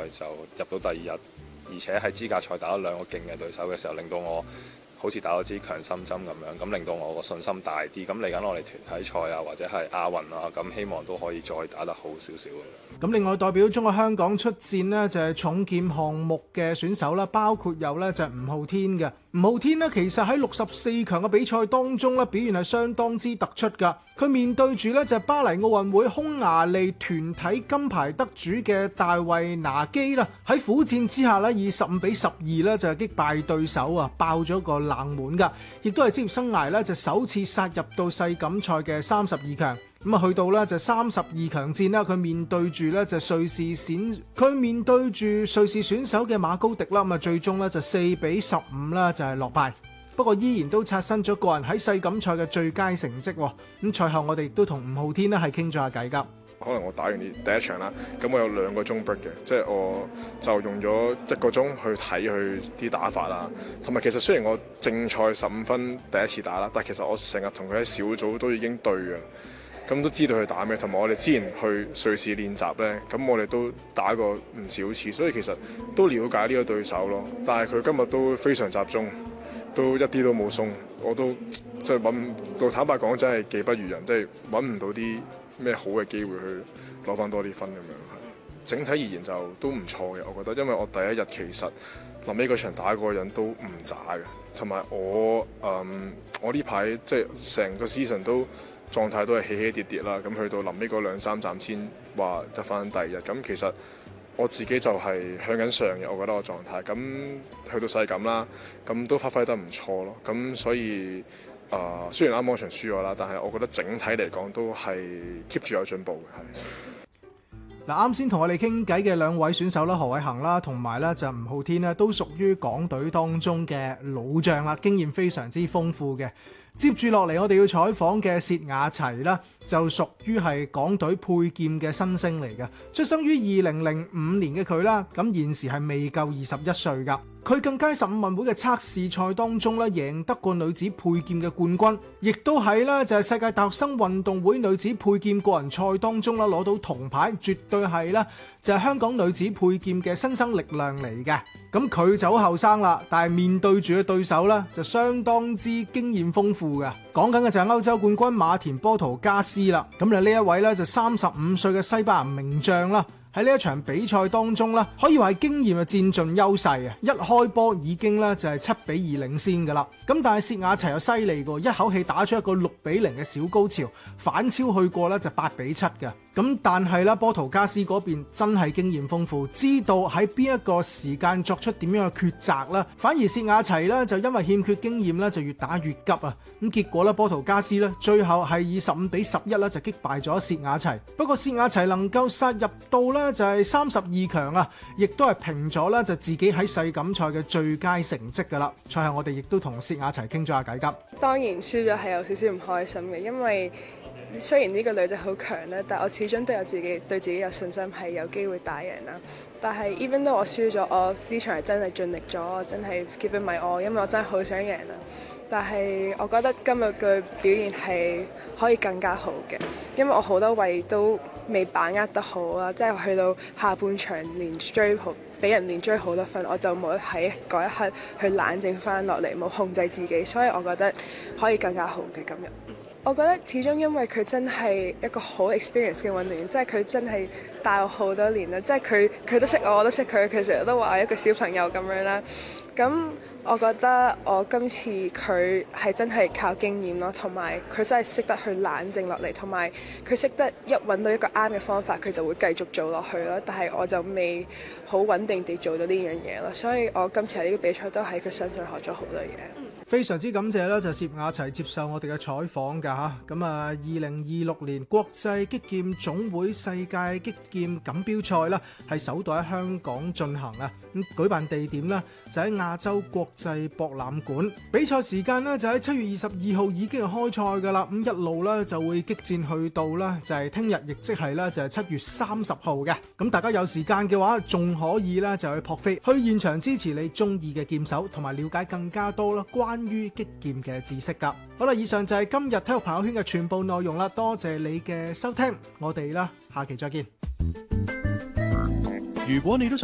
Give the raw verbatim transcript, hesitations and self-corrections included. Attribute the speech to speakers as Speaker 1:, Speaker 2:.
Speaker 1: 就入到第二日，而且喺資格賽打咗兩個勁嘅對手嘅時候，令到我好似打咗支強心針咁樣，咁令到我個信心大啲。咁嚟緊我哋團體賽啊，或者係亞運啊，咁希望都可以再打得好少少。
Speaker 2: 咁另外代表中國香港出戰呢，就係重劍項目嘅選手啦，包括有呢就係吳浩天嘅。吳浩天呢，其實喺六十四強嘅比賽當中呢，表現係相當之突出㗎。佢面對住呢就係巴黎奧運會匈牙利團體金牌得主嘅大衛拿基啦，喺苦戰之下呢，以十五比十二呢就係擊敗對手啊，爆咗個冷門㗎，亦都係職業生涯呢就首次殺入到世錦賽嘅三十二強。咁啊，去到咧就三十二強戰啦，佢面對住咧就瑞士選，佢面對住瑞士選手嘅馬高迪啦，咁啊最終咧就四比十五啦，就係落敗。不過依然都刷新咗個人喺世錦賽嘅最佳成績。咁賽後我哋亦都同吳浩天咧係傾咗下偈㗎。
Speaker 3: 可能我打完啲第一場啦，咁我有兩個鐘 break 嘅，即係我就用咗一個鐘去睇佢啲打法啦。同埋其實雖然我正賽十五分第一次打啦，但係其實我成日同佢喺小組都已經對嘅。咁都知道佢打咩，同埋我哋之前去瑞士練習呢，咁我哋都打過唔少次，所以其實都了解呢個對手咯。但係佢今日都非常集中，都一啲都冇鬆，我都即係揾到坦白講，真係技不如人，即係揾唔到啲咩好嘅機會去攞翻多啲分咁樣。整體而言就都唔錯嘅，我覺得，因為我第一日其實臨尾嗰場打嗰個人都唔渣嘅，同埋我嗯我呢排即係成個 season 都狀態都係起起跌跌啦，咁去到臨尾嗰兩三站先話得翻第二日。咁其實我自己就係向緊上嘅，我覺得我狀態。咁去到世錦啦，咁都發揮得唔錯咯。咁所以啊、呃，雖然啱啱場輸咗啦，但係我覺得整體嚟講都係 keep 住有進步嘅。係。
Speaker 2: 嗱，啱先同我哋傾偈嘅兩位選手啦，何偉恒啦，同埋咧就吳浩天咧，都屬於港隊當中嘅老將啦，經驗非常之豐富嘅。接住落嚟，我哋要採訪嘅薛亞齊啦，就屬於係港隊佩劍嘅新星嚟嘅，出生於二零零五年嘅佢啦，咁現時係未夠二十一歲噶。佢更加喺十五運會嘅測試賽當中咧，贏得過女子佩劍嘅冠軍，亦都喺啦就係世界大學生運動會女子佩劍個人賽當中啦攞到銅牌，絕對係啦就係香港女子佩劍嘅新生力量嚟嘅。咁佢就好後生啦，但係面對住嘅對手咧就相當之經驗豐富嘅。講緊嘅就係歐洲冠軍馬田波圖加斯啦。咁就呢一位咧就三十五歲嘅西班牙名將啦。喺呢一場比賽當中咧，可以話係經驗嘅佔盡優勢啊！一開波已經咧就係七比二領先噶啦。咁但係薛亞齊又犀利過，一口氣打出一個六比零嘅小高潮，反超去過咧就八比七嘅。咁但係咧波圖加斯嗰邊真係經驗豐富，知道喺邊一個時間作出點樣嘅抉擇啦。反而薛亞齊咧就因為欠缺經驗咧，就越打越急啊！咁結果咧波圖加斯咧最後係以十五比十一咧就擊敗咗薛亞齊。不過薛亞齊能夠殺入到咧就係三十二強啊，亦都係平咗咧就自己喺世錦賽嘅最佳成績噶啦。賽後我哋亦都同薛亞齊傾咗下偈㗎。
Speaker 4: 當然輸咗係有少少唔開心嘅，因為雖然呢個女仔好強咧，但我始終都有自己對自己有信心係有機會打贏啦。但係 even though 我輸咗，我呢場係真係盡力咗，我真係 give it my all，因為我真係好想贏啦。但係我覺得今日嘅表現係可以更加好嘅，因為我好多位都未把握得好啊，即係去到下半場連追好，俾人連追好多分，我就冇喺嗰一刻去冷靜翻落嚟，冇控制自己，所以我覺得可以更加好嘅今日。我覺得始終因為佢真係一個好 experience 嘅運動員，即係佢真係帶我好多年啦，即係佢佢都識我，我都識佢，佢成日都話我一個小朋友咁樣啦。咁我覺得我今次佢係真係靠經驗咯，同埋佢真係識得去冷靜落嚟，同埋佢識得一揾到一個啱嘅方法，佢就會繼續做落去咯。但係我就未好穩定地做到呢樣嘢咯，所以我今次喺呢個比賽都喺佢身上學咗好多嘢。
Speaker 2: 非常之感謝啦，就薛亞齊接受我哋嘅採訪㗎嚇。咁啊，二零二六年國際擊劍總會世界擊劍錦標賽啦，係首度喺香港進行啊。咁舉辦地點呢，就喺亞洲國際博覽館。比賽時間呢，就喺七月二十二號已經係開賽㗎啦。咁一路呢，就會激戰去到啦，就係聽日，亦即係咧就係七月三十號嘅。咁大家有時間嘅話，仲可以咧就去撲飛去現場支持你中意嘅劍手，同埋了解更加多啦關於擊劍嘅知識㗎。好啦，以上就係今日體育朋友圈嘅全部內容啦。多謝你嘅收聽，我哋啦下期再見。
Speaker 5: 如果你都想